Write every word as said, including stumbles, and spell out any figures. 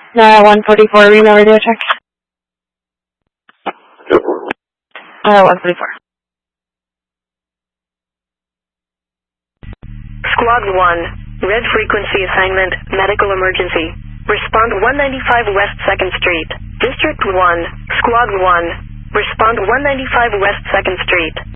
Uh, one forty-four, read my radio check. Uh, one forty-four. Squad one, red frequency assignment, medical emergency. Respond one ninety-five West second Street. District one, Squad one, respond one ninety-five West second Street.